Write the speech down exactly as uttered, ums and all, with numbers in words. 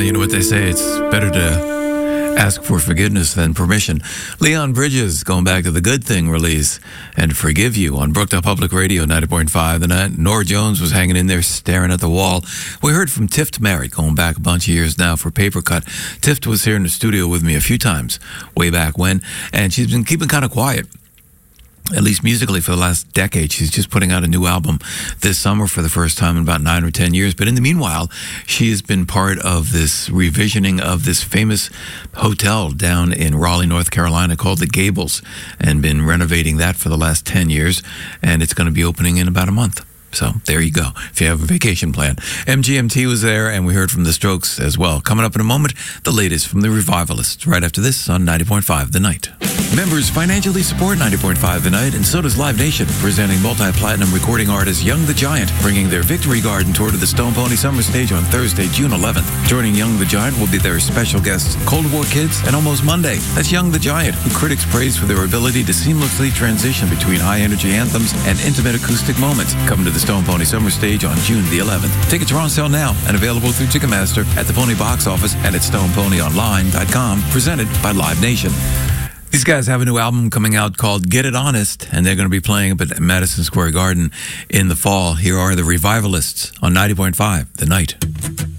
you know what they say, it's better to ask for forgiveness than permission. Leon Bridges going back to the Good Thing release and Forgive You on Brookdale Public Radio ninety point five. The night Norah Jones was hanging in there staring at the wall. We heard from Tift Merritt going back a bunch of years now for Paper Cut. Tift was here in the studio with me a few times way back when, and she's been keeping kind of quiet, at least musically, for the last decade. She's just putting out a new album this summer for the first time in about nine or ten years. But in the meanwhile, she has been part of this revisioning of this famous hotel down in Raleigh, North Carolina called the Gables, and been renovating that for the last ten years. And it's going to be opening in about a month. So there you go, if you have a vacation plan. M G M T was there, and we heard from the Strokes as well. Coming up in a moment, the latest from the Revivalists, right after this on ninety point five The Night. Members financially support ninety point five The Night, and so does Live Nation, presenting multi-platinum recording artist Young the Giant, bringing their Victory Garden tour to the Stone Pony Summer Stage on Thursday, June eleventh. Joining Young the Giant will be their special guests, Cold War Kids and Almost Monday. That's Young the Giant, who critics praise for their ability to seamlessly transition between high-energy anthems and intimate acoustic moments. Coming to the Stone Pony Summer Stage on June the eleventh. Tickets are on sale now and available through Ticketmaster, at the Pony Box Office, and at stone pony online dot com, presented by Live Nation. These guys have a new album coming out called Get It Honest, and they're going to be playing up at Madison Square Garden in the fall. Here are the Revivalists on ninety point five The Night.